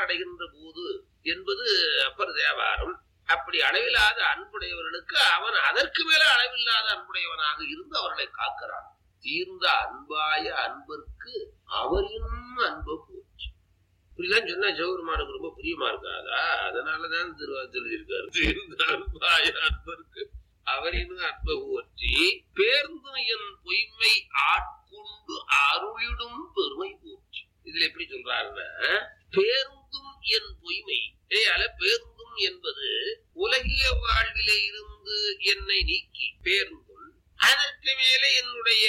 அடைகின்ற போது என்பது அப்பர் தேவாரம். அப்படி அளவில்லாத அன்புடையவர்களுக்கு அவன் அதற்கு மேல அளவில்லாத அன்புடையவனாக இருந்து அவர்களை காக்கிறான். தீர்ந்த அன்பாய அன்பர்க்கு அவரின் அன்பு போச்சு. இப்படிலாம் சொன்னா சிவபெருமானுக்கு ரொம்ப பிரியமா இருக்காதா? அதனாலதான் திருவாதிரை இருக்காரு. தீர்ந்த அன்பாய அன்பர்க்கு அவரின் அன்பு போற்றி பேர்ந்தும் என் பொய்மை ஆட்கொண்டு அருளிடும் பெருமை போற்றி. இதுல எப்படி சொல்றாருன்னா, பேர்ந்தும் என் பொய்மை பேர்ந்தும் என்பது உலகிய வாழ்விலே இருந்து என்னை நீக்கி பேர்ந்தும் அதற்கு மேலே என்னுடைய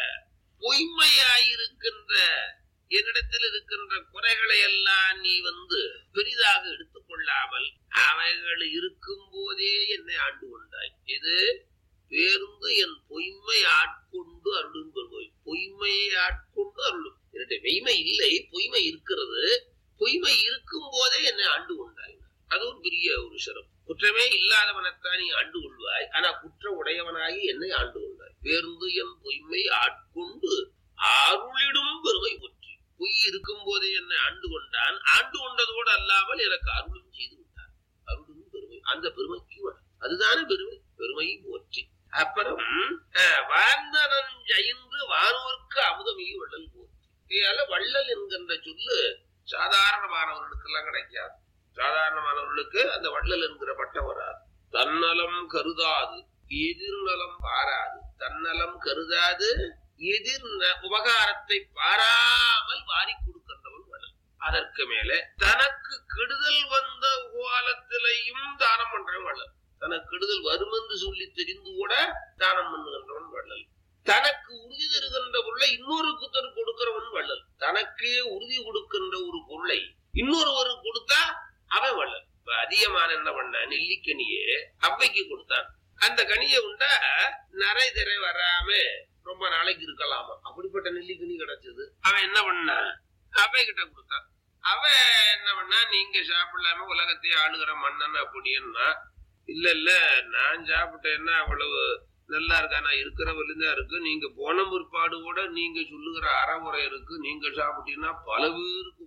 பொய்மையாயிருக்கின்ற என்னிடத்தில் இருக்கின்ற குறைகளை எல்லாம் நீ பெரிதாக எடுத்துக் கொள்ளாமல் அவைகள் இருக்கும் போதே என்னை ஆண்டு கொண்டாய். இது பேருந்து என் பொய்மை ஆட்கொண்டு அருளும் பெருமை. பொய்மையை ஆட்கொண்டு அருளும். என்னுடைய மெய்மை இல்லை, பொய்மை இருக்கிறது. பொய்மை இருக்கும் போதே என்னை ஆண்டு கொண்டாய். அது ஒரு பெரிய ஒரு சிறப்பு. குற்றமே இல்லாதவனைத்தான் நீ ஆண்டு கொள்வாய், ஆனா குற்ற உடையவனாகி என்னை ஆண்டு கொண்டாய். பேருந்து என் பொய்மை ஆட்கொண்டு அருளிடும் பெருமை போற்றி. பொய் இருக்கும் போதே என்னை ஆண்டு கொண்டான். ஆண்டு கொண்டதோடு அல்லாமல் எனக்கு அருளும் செய்து விட்டான். அருளும் பெருமை, அந்த பெருமைக்கு அதுதானே பெருமை. பெருமை போற்றி. அப்புறம் வாழ்ந்தனன் ஜெயிந்து வானோர்க்கு அமுதமீ வள்ளல் போற்றி. வள்ளல் என்கின்ற சொல்லு சாதாரணமானவர்களுக்கு எல்லாம் கிடைக்காது. சாதாரணமானவர்களுக்கு அந்த வள்ளல் என்கிற பட்டம் வராது. தன்னலம் கருதாது எதிர்நலம் பாராது. தன்னலம் கருதாது எதிர் உபகாரத்தை பாராமல் வாரி கொடுக்கின்றவன் வள்ளல். அதற்கு மேலே தனக்கு கெடுதல் வந்த காலத்திலையும் தானம் பண்றவன் வள்ளல். தனக்கு கெடுதல் வரும் என்று சொல்லி தெரிந்து கூட தானம் பண்ணுகின்றவன் வள்ளல். தனக்கு உறுதி தருகின்ற பொருளை இன்னொருக்கு கொடுக்கிறவன் வள்ளல். தனக்கே உறுதி கொடுக்கின்ற ஒரு பொருளை இன்னொருவருக்கு கொடுத்தா அவன் வள்ளல். அதிகமான என்ன பண்ண நெல்லிக்கனியே அவ்வைக்கு கொடுத்தான். அந்த கனியை உண்டா நரை திரை வராம ரொம்ப நாளைக்கு இருக்கலாமா. அப்படிப்பட்ட நெல்லிக்கனி கிடைச்சது. அவன் என்ன பண்ணா அவ்வை கிட்ட கொடுத்தான். அவன் என்ன பண்ணா, நீங்க சாப்பிடலாம உலகத்தையே ஆளுகிற மன்னன் அப்படின்னா, இல்ல இல்ல நான் சாப்பிட்டேன்னா அவ்வளவு நல்லா இருக்கா, நான் இருக்கிறவர்தான் இருக்கு, நீங்க போன முற்பாடு கூட நீங்க சொல்லுகிற அறமுறை இருக்கு, நீங்க சாப்பிட்டீங்கன்னா பல பேருக்கு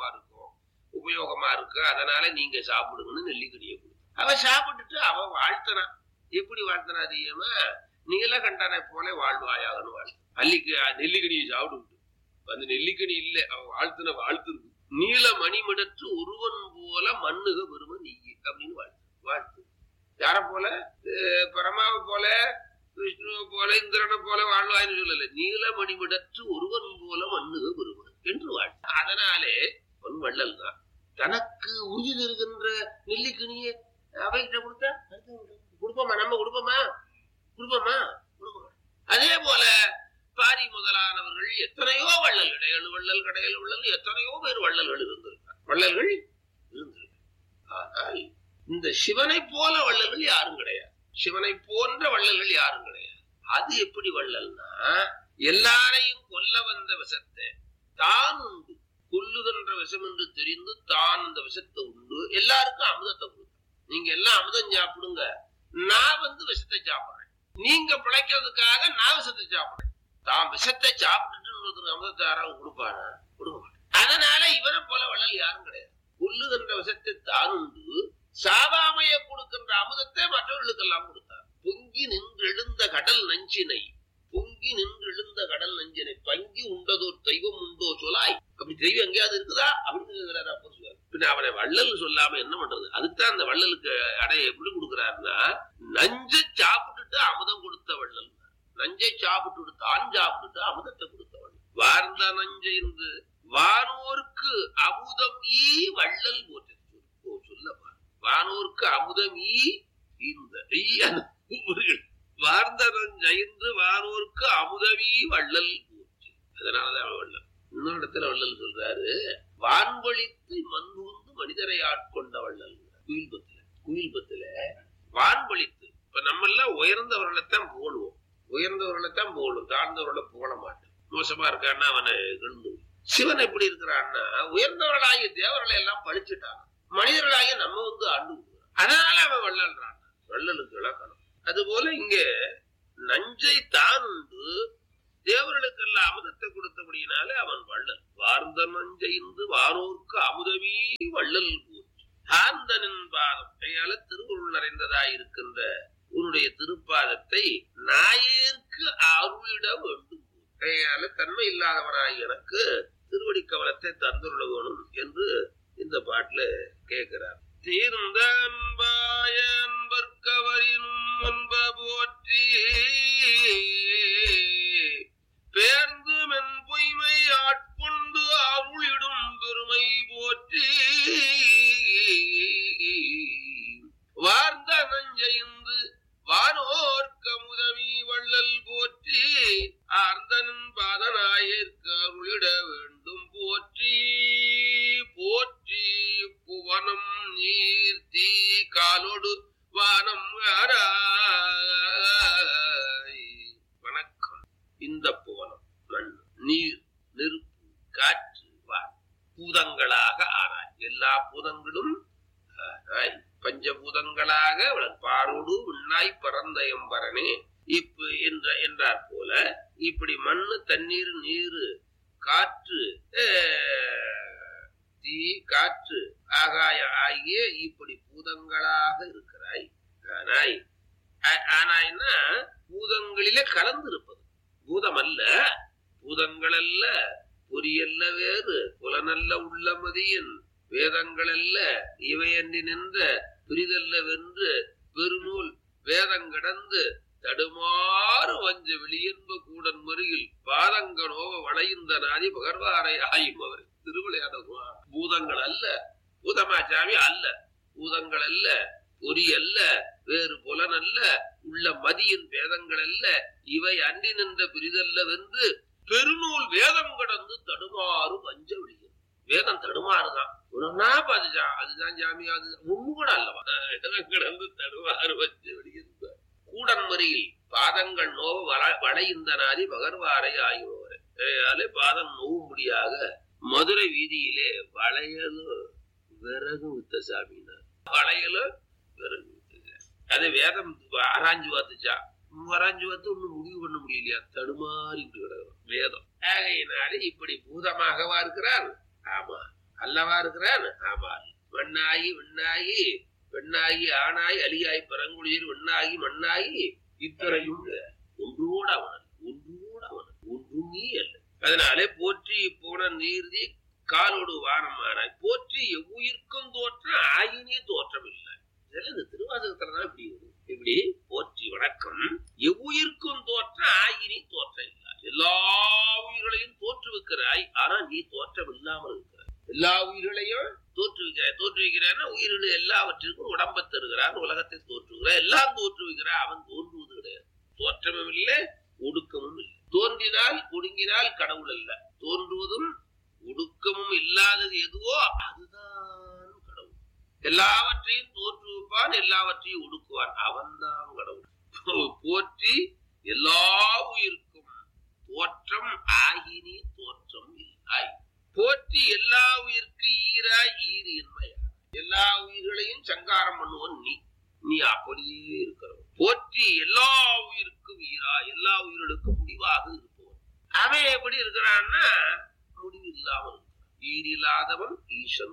உபயோகமா இருக்கு, அதனால நீங்க சாப்பிடுங்கன்னு நெல்லிக்கனியை கொடுத்து அவன் சாப்பிட்டுட்டு அவன் வாழ்த்தனான். எப்படி வாழ்த்தனா தெரியுமா? நீலகண்டனை போல வாழ்வாயாகனு வாழ்த்து. நெல்லிக்கனியை சாப்பிட்டு அந்த நெல்லிக்கனி இல்ல, அவன் வாழ்த்தின வாழ்த்து இருக்கு. நீல மணிமிடற்று ஒருவன் போல மண்ணுக பெருமை நீ அப்படின்னு வாழ்த்து. யார போல? பரமாவை போல, விஷ்ணுவை போல, இந்திரனை போல வாழ்வாயின்னு சொல்லல. நீல மணிமிடற்று ஒருவன் போல மண்ணுக பெருமை என்று வாழ்த்து. அதனாலே பொன் வள்ளல் தான். தனக்கு உறுதி இருக்கின்ற நெல்லிக்கனியை அவைகிட்ட கொடுத்தா கொடுப்போமா? நம்ம கொடுப்போமா? அதே போல பாரி முதலானவர்கள் எத்தனையோ வள்ளல், இடையழு வள்ளல், கடையல் வள்ளல், எத்தனையோ பேர் வள்ளல்கள் இருந்திருக்கார். ஆனால் இந்த சிவனை போல வள்ளல்கள் யாரும் கிடையாது. சிவனை போன்ற வள்ளல்கள் யாரும் கிடையாது. அது எப்படி வள்ளல்னா, எல்லாரையும் கொல்ல வந்த விஷத்தை தான் உண்டு, கொல்லுகின்ற விஷம் என்று தெரிந்து தான் அந்த விஷத்தை உண்டு எல்லாருக்கும் அமுதத்தை கொடுத்த. நீங்க எல்லாம் அமுதம் சாப்பிடுங்க, நான் விஷத்தை சாப்பிடுறேன். நீங்க பிழைக்கிறதுக்காக நான் விஷத்தை சாப்பிடுறேன். தான் விஷத்தை சாப்பிட்டுட்டு அமுதத்தை யாராவது கொடுப்பானா? கொடுக்க மாட்டேன். அதனால இவனை போல வள்ளல் யாரும் கிடையாது. கொல்லுகின்ற விஷத்தை தான் உண்டு, சாவாமைய கொடுக்கின்ற அமுதத்தை மற்றவர்களுக்கெல்லாம் கொடுத்தார். பொங்கி நின்று எழுந்த கடல் நஞ்சினை பங்கி உண்டதோர் தெய்வம் உண்டோ சொலாய். அப்படி தெய்வம் எங்கேயாவது இருக்குதா அப்படின்னு பின்ன அவனை வள்ளல் சொல்லாம என்ன பண்றது? அதுக்குதான் அந்த வள்ளலுக்கு அடைய எப்படி கொடுக்கிறாருன்னா, நஞ்சை சாப்பிட்டுட்டு அமுதம் கொடுத்த வள்ளல். நஞ்சை சாப்பிட்டு தான் சாப்பிட்டுட்டு அமுதத்தை கொடுத்த வள்ளல். வார்ந்த நஞ்சை இருந்து வானோருக்கு அமுதம் ஈ வள்ளல் போட்டு சொல்லப்பா. வானோருக்கு அமுதம் ஈ இந்த வார்ந்த நஞ்சைந்து வானோருக்கு அமுதமீ வள்ளல் போச்சு. அதனாலதான் வள்ளல். இன்னொரு இடத்துல வள்ளல் சொல்றாரு, வான்பொழித்து மண்பூந்து மனிதரை ஆட்கொண்ட வள்ளல். குயில்பத்துல வான்பொழித்து. இப்ப நம்ம எல்லாம் உயர்ந்தவர்களைத்தான் புகழுவோம், தாழ்ந்தவர்களை புகழ மாட்டோம். மோசமா இருக்கான்னா அவனை கண்டு. சிவன் எப்படி இருக்கிறான்னா, உயர்ந்தவர்களாகிய தேவர்களை எல்லாம் பழிச்சுட்டான், மனிதர்களாகிய நம்ம ஆண்டு. அதனால அவன் வள்ளல்றான். வள்ளலுக்கு இலக்கணம். அதுபோல இங்க நஞ்சை தான் உண்டு தேவர்களுக்கெல்லாம் அமுதத்தை கொடுத்தபடியினாலே அவன் வள்ளல். வார்ந்த நஞ்சைந்து வானோர்க்கு அமுதமே வள்ளல் போச்சு. ஆர்ந்தனின் பாதம் கையால திருவுருள் நிறைந்ததாய் இருக்கின்ற உன்னுடைய திருப்பாதத்தை நாயேற்கு அருளிட வேண்டும். கையால தன்மை இல்லாதவனாய் எனக்கு திருவடி கவலத்தை தந்துள்ள வேணும் என்று இந்த பாட்டுல கேட்கிறார். தீர்ந்த அன்பாய அன்பர்க்கவரினும் அன்ப போற்றி பேர்ந்து மென் பொய்மை ஆட்கொண்டு அருளிடும் பெருமை போற்றி வார்ந்த நஞ்சைந்து வானோர்க்கு அமுதமி வள்ளல் போற்றி ஆர்ந்தனின் பாதனாயேற்கு அருளிட வேண்டும் போற்றி போற்றி புவனம் நீர் தீ காலோடு வானம் வணக்கம். இந்த புவனம் மண் நீர் நெருப்பு காற்று பூதங்களாக ஆனாய். எல்லா பூதங்களும் பஞ்சபூதங்களாக பாரோடு உண்ணாய் பரந்த எம்பரனே என்றார் போல இப்படி மண்ணு தண்ணீர் நீர் காற்று தீ காற்று ஆகாய ஆகிய இப்படி பூதங்களாக இருக்கிறாய். ஆனாய்னா பூதங்களிலே கலந்து இருப்பது. பூதம் அல்ல, பூதங்கள் அல்ல, பொரியல்ல வேறு புலனல்ல உள்ளமதியின் வேதங்கள் அல்ல இவையன்றி நின்ற பிரிதல்ல வென்று பெருநூல் வேதங்கடந்து தடுமாறு வஞ்ச வெளியன்பு கூடன் மருகில் பாதங்கனோவ வளையுந்த நாதி பகர்வாரை ஆயும் அவர் திருவிளையாடுவா. பூதங்கள் அல்ல, பூதமாச்சாமி அல்ல, பூதங்கள் அல்ல, பொறி அல்ல, வேறு புலன் அல்ல, உள்ள மதியின் வேதங்கள் அல்ல, இவை அன்றி நின்ற பிரிதல்ல வென்று பெருநூல் வேதம் கடந்து தடுமாறு வஞ்ச வெளியன். வேதம் தடுமாறுதான் அதுதான் ஜாமி. அது ஒண்ணு கூட அல்லவா கிடந்து தடுமாறு வஞ்ச வெளியன் கூடன் மறியில் பாதங்கள் நோவ வளையுந்த நாதி பகர்வாரை ஆயுவரை பாதம் நோவும்படியாக மதுரை வீதியிலே வளையலும் விறகு வித்த சாமினார். வளையலும் விறகு வித்த அது வேதம் ஆராய்ஞ்சு பார்த்துச்சா. ஆராய்ஞ்சு பார்த்து ஒண்ணு முடிவு பண்ண முடியலையா, தடுமாறிட்டு கிடக்கும் வேதம். ஆகையினாலே இப்படி பூதமாகவா இருக்கிறான்? ஆமா. அல்லவா இருக்கிறான்? ஆமா. மண்ணாகி விண்ணாகி பெண்ணாகி ஆனாய் அலியாய் பரங்குழியில் வெண்ணாகி மண்ணாகி இத்தனையும் ஒன்றோடு அவன் ஒன்றும் நீ அல்ல. அதனாலே போற்றி போன நீர்தி காலோடு வானம் ஆனாய் போற்றி எவ்வுயிர்க்கும் தோற்றம் ஆயினே தோற்றம் இல்லை. இதெல்லாம் இந்த திருவாசகத்துலதான் இப்படி வரும். இப்படி போற்றி வணக்கம் எவ்வுயிர்க்கும் தோற்றம் ஆயினே தோற்றம் இல்லை. எல்லா உயிர்களையும் தோற்றுவிக்கிறாய், ஆனா நீ தோற்றம் இல்லாமல் இருக்கிறாய். எல்லா உயிர்களையும் தோற்றுவிக்கிறான். உயிர்கள் எல்லாவற்றிற்கும் உடம்பை தருகிறான், உலகத்தை தோற்றுகிறான், எல்லாம் தோற்றுவிக்கிறான். அவன் தோன்றுவது கிடையாது. தோற்றமும் இல்லை, ஒடுக்கமும் இல்லை. தோன்றினால் ஒடுங்கினால் கடவுள் அல்ல. தோன்றுவதும் ஒடுக்கமும் இல்லாதது எதுவோ அதுதான் கடவுள். எல்லாவற்றையும் தோற்றுவிப்பான், எல்லாவற்றையும் ஒடுக்குவான். அவன்தான் கடவுள். போற்றி எல்லா உயிருக்கும் தோற்றம் ஆகினி தோற்றம் இல்லை. போற்றி எல்லா உயிருக்கு ஈராய் ஈறு என்பையா. எல்லா உயிர்களையும் சங்காரம் பண்ணுவோம் நீ அப்படியே இருக்கிறவன். போற்றி எல்லா உயிருக்கும் ஈரா, எல்லா உயிர்களுக்கும் முடிவாக இருப்பவன். அவன் எப்படி இருக்கிறான்னா முடிவு இல்லாமல் இருக்கிறான். ஈரில்லாதவன் ஈசன்.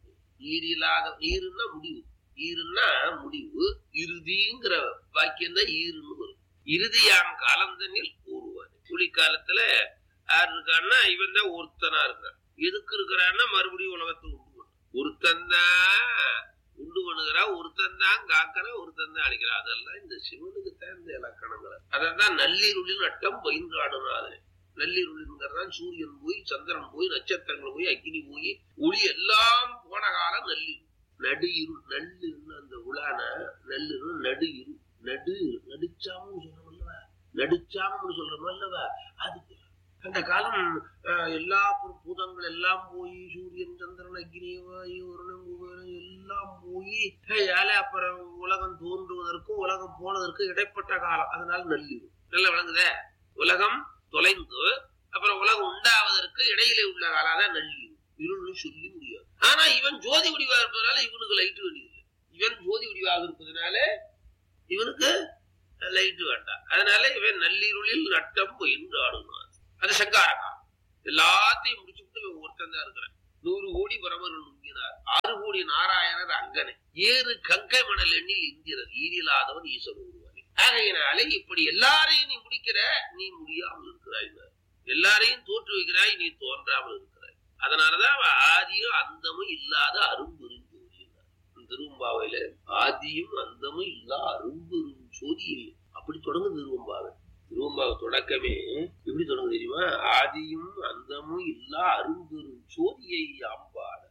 ஈரில்லாதவன் ஈருன்னா முடிவு, ஈருன்னா முடிவு. இறுதிங்கிற வாக்கியம் தான் ஈருன்னு வரும். இறுதியான் காலந்தனில் கூறுவான். குளிக்காலத்துல யாரு இருக்கான்னா இவன் தான் ஒருத்தனா இருக்கான். எதுக்கு இருக்கிறான்னா மறுபடியும் உலகத்தை உண்டு பண்ண. ஒருத்தன் தான் உண்டு பண்ணுகிறான், ஒருத்தன் தான் காக்கிறான், ஒருத்தன் தான் அழிக்கிறான். அதெல்லாம் இந்த சிவனுக்கு தான் இந்த இலக்கணங்கள். அதான் நல்லீருளில் நட்டம் பயின்றாடுனாது. நல்லீருளிங்கிறதான் சூரியன் போய் சந்திரன் போய் நட்சத்திரங்கள் போய் அக்கினி போய் ஒளி எல்லாம் போன காலம் நல்லீரு. நடு இரு நல்லுன்னு அந்த உலான நல்லுன்னு நடு இரு நடுச்சாமன்னு சொல்றோம்ல்லவா, நடுச்சாமன்னு சொல்றோம்ல்லவா. அதுக்கு அந்த காலம் எல்லா பூதங்கள் எல்லாம் போய் சூரியன் சந்திரன் அக்னி வருணன் குபேரன் எல்லாம் போய் அப்புறம் உலகம் தோன்றுவதற்கும் உலகம் போனதற்கும் இடைப்பட்ட காலம். அதனால நல்லிரு நல்ல விளங்குத. உலகம் தொலைந்து அப்புறம் உலகம் உண்டாவதற்கு இடையிலே உள்ள காலம் தான் நல்லிரு. இருள்னு சொல்லி முடியாது. ஆனா இவன் ஜோதி வடிவா இருப்பதனால இவனுக்கு லைட்டு வேண்டியதில்லை. இவன் ஜோதி வடிவாக இருப்பதனால இவனுக்கு லைட்டு வேண்டாம். அதனால இவன் நல்லிருளில் நட்டம் என்று ஆடுவான். அது சங்காரகா. எல்லாத்தையும் முடிச்சுட்டு ஒருத்தன் தான் இருக்கிறான். 100 கோடி பரமர்கள் நுங்கினார், 6 கோடி நாராயணர் அங்கனை, 7 கங்கை மணல் எண்ணில் இந்திரர், ஈரில்லாதவன் ஈஸ்வரன் ஒருவனே. ஆகையினாலே இப்படி எல்லாரையும் நீ முடிக்கிற, நீ முடியாமல் இருக்கிறாய். எல்லாரையும் தோற்று வைக்கிறாய், நீ தோன்றாமல் இருக்கிறாய். அதனாலதான் ஆதியும் அந்தமும் இல்லாத அரும்பெரும் ஜோதி. திருவம்பாவையில ஆதியும் அந்தமும் இல்லா அரும்பெரும் ஜோதி அப்படி தொடங்கு திருவம்பாவை. திருவம்பாவை தொடக்கமே எப்படி தொடங்கு தெரியுமா? ஆதியும் அந்தமும் இல்லா அரும்பெரும் ஜோதியை ஆம்பாடு.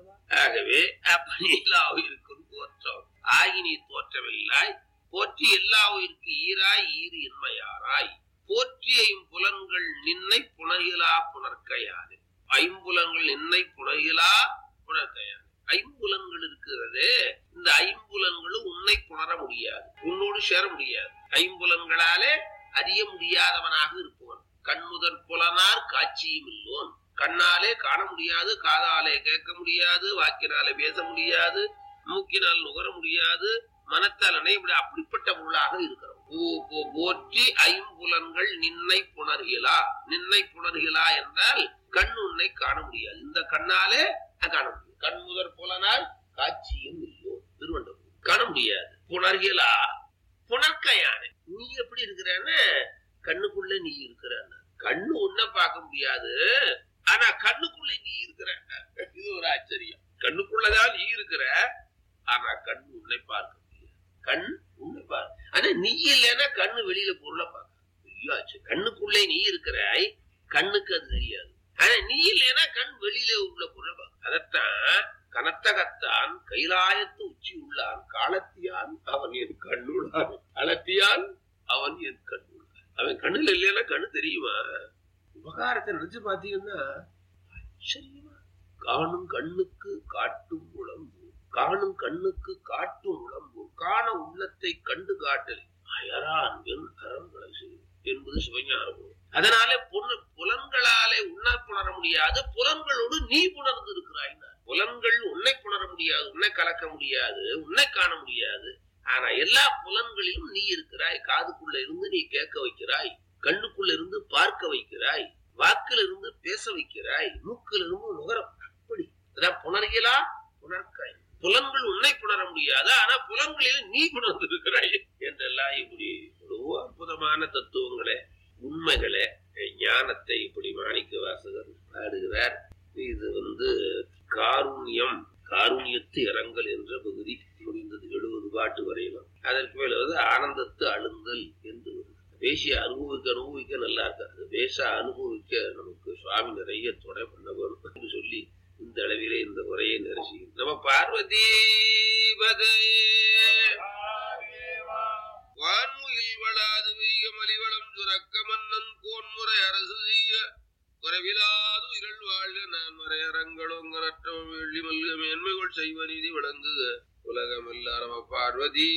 ஆகவே அப்படி எல்லா உயிருக்கும் தோற்றம் ஆகி நீ தோற்றமில்லாய், போற்றி எல்லா உயிருக்கு ஈராய் ஈறு இன்மையாராய், போற்றியும் புலன்கள் நின்னை புணகிலா புணர்க்கையாது. ஐம்புலன்கள் நின்னை புணகிலா புணர்க்கையாது. ஐம்புலன்கள் இருக்கிறது, இந்த ஐம்புலன்களும் உன்னை புணர முடியாது, உன்னோடு சேர முடியாது. ஐம்புலன்களாலே அறிய முடியாதவனாக இருப்பவன். கண்முதற் புலனார் காட்சியும் இல்லோன். கண்ணாலே காண முடியாது, காதாலே கேட்க முடியாது, வாக்கினாலே பேச முடியாது, மூக்கினால் நுகர முடியாது, மனத்தால் அணைய அப்படிப்பட்ட பொருளாக இருக்கிறோம். போற்றி ஐம்புலன்கள் நின்னை புணர்கிலா. நின்னை புணர்கிலா என்றால் கண் உன்னை காண முடியாது, இந்த கண்ணாலே காண முடியாது. கண் முதற் புலனால் காட்சியும் இல்லோ, திருவண்ணாமலை காண முடியாது. புணர்கிலா புணர்க்கையான. நீ எப்படி இருக்கிறான்னு கண்ணுக்குள்ள நீ இருக்கிற. கண்ணு உன்னை பார்க்க முடியாது, ஆனா கண்ணுக்குள்ள நீ இருக்கிற. இது ஒரு ஆச்சரியம். கண்ணுக்குள்ளதான் நீ இருக்கிற, ஆனா கண் உன்னை பார்க்க முடியாது. கண் உன்னை பார்க்க, ஆனா நீ இல்லைன்னா கண்ணு வெளியில பொருளை பார்க்க. கண்ணுக்குள்ளே நீ இருக்கிறாய், கண்ணுக்கு அது தெரியாது. ஆனா நீ இல்லைன்னா கண் வெளியில உள்ள பொருளை பார்க்க. அதத்தான் கனத்தகத்தான் கைலாயத்து உச்சி உள்ளான், காலத்தியான் அவன் என் கண்ணுள்ளான், காலத்தியான் அவன் என் கண்ணுள்ளான். அவன் கண்ணுல இல்லைன்னா கண்ணு தெரியுமா? உபகாரத்தை நினைச்சு பாத்தீங்கன்னா ஆச்சரியமா. காணும் கண்ணுக்கு காட்டும் உளம்பு, காணும் கண்ணுக்கு காட்டும் உளம்பு, காண உள்ளத்தை கண்டு காட்டல் அயரான் அறங்களை செய்யும் என்பது சிவஞானம். அதனாலே புலன்களாலே உன்னை புணர முடியாது, புலன்களோடு நீ புணர்ந்து இருக்கிறாய். புலன்கள் உன்னை புணர முடியாது, உன்னை கலக்க முடியாது, உன்னை காண முடியாது. ஆனா எல்லா புலன்களிலும் நீ இருக்கிறாய். காதுக்குள்ள இருந்து நீ கேட்க வைக்கிறாய், கண்ணுக்குள்ள இருந்து பார்க்க வைக்கிறாய், வாக்குல இருந்து பேச வைக்கிறாய், மூக்குல இருந்து நுகரம். அப்படி அதான் புணர்கிலா புணர்க்காய். புலன்கள் உன்னை புணர முடியாது, ஆனா புலன்களில் நீ புணர்ந்து இருக்கிறாய் என்றெல்லாம் இப்படி ரொம்ப அற்புதமான தத்துவங்களே, உண்மைகளே, ஞானத்தை இப்படி மாணிக்க வாசகர் பாடுகிறார். இது காருண்யம், காருண்யத்து இரங்கல் என்ற பகுதி முடிந்தது. 70 பாட்டு வரையலாம். அதற்கு மேல ஆனந்தத்து அழுந்தல் என்று பேசிய அனுபவிக்க நல்லா இருக்காது. பேச அனுபவிக்க நமக்கு சுவாமி நிறைய துணை பண்ண வேணும் என்று சொல்லி இந்த அளவிலே இந்த உரையை நிறைச்சி நம்ம பார்வதி வான்முகில் வளாது வெய்ய மலிவளம் சுரக்க மன்னன் கோன்முறை அரசு செய்ய குறைவிலாது இருள் வாழ்க நான் மறையரங்களோங்கனற்றம் வெள்ளி மல்க மேன்மைகள் செய்வ நீதி விளங்குக உலகம் எல்லாம். நம்ம Parvati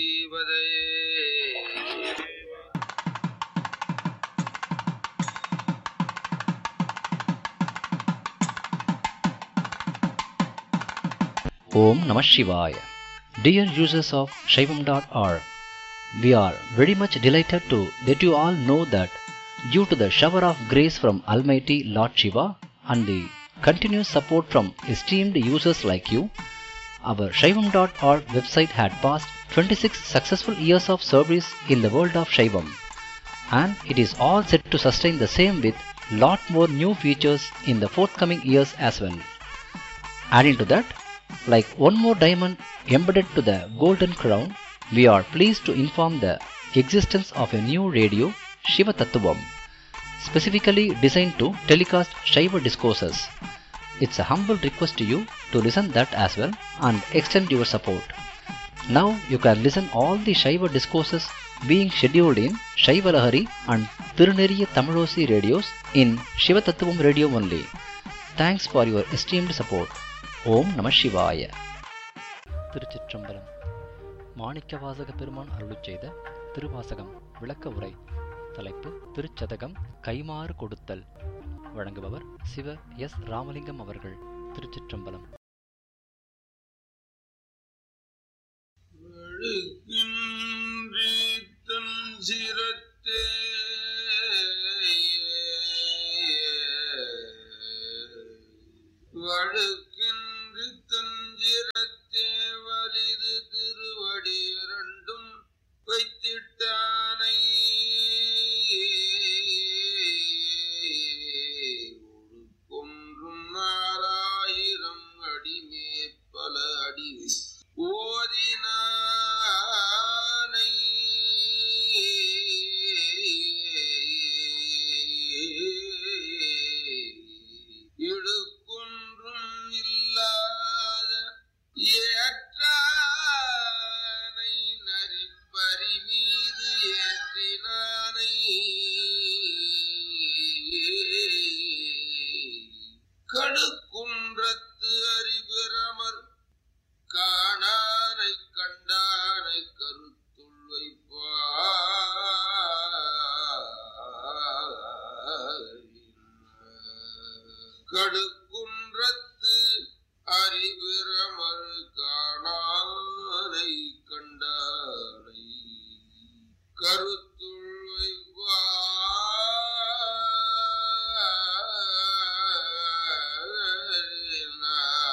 Om Namah Shivaya. Dear users of Shaivam.org, we are very much delighted to let you all know that due to the shower of grace from Almighty Lord Shiva and the continuous support from esteemed users like you, our Shaivam.org website had passed 26 successful years of service in the world of Shaivam, and it is all set to sustain the same with lot more new features in the forthcoming years as well. Adding to that, like one more diamond embedded to the golden crown, we are pleased to inform the existence of a new radio, Shiva Tattvam, specifically designed to telecast Shaiva discourses. It's a humble request to you to listen that as well and extend your support. Now you can listen all the Shaiva discourses being scheduled in Shaiva Lahari and Tiruneriya Tamilosi radios in Shiva Tattvam radio only. Thanks for your esteemed support. ஓம் நம சிவாய. திருச்சிற்றம்பலம். மாணிக்கவாசக பெருமான் அருளிச் செய்த திருவாசகம் விளக்க உரை. தலைப்பு திருச்சதகம் கைமாறு கொடுத்தல். வழங்குபவர் சிவ எஸ் ராமலிங்கம் அவர்கள். திருச்சிற்றம்பலம். பல அடி ஓதினானை இடுக்குன்றும் இல்லாத ஏற்றானை நரிப்பறி மீது ஏற்றினானை கடுக்குன்றத்து அறிபிரமர் காணானை கண்டானை கருத்துள் வைப்பார் கடுக்குன்றத்து அறிபிரமர் காணானை கண்டானை கருத்துள்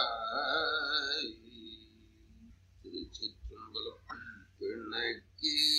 வைப்பார். திருச்சிற்றம்பலம். பெண்ணக்கி